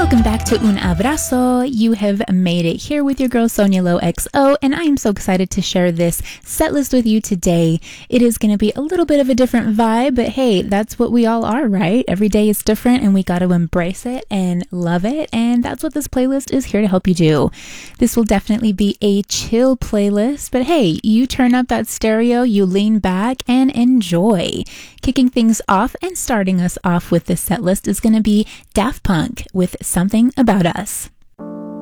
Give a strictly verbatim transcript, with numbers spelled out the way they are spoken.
Welcome back to Un Abrazo. You have made it here with your girl Sonia Lo X O, and I am so excited to share this set list with you today. It is going to be a little bit of a different vibe, but hey, that's what we all are, right? Every day is different and we got to embrace it and love it, and that's what this playlist is here to help you do. This will definitely be a chill playlist, but hey, you turn up that stereo, you lean back and enjoy. Kicking things off and starting us off with this set list is going to be Daft Punk with Something About Us.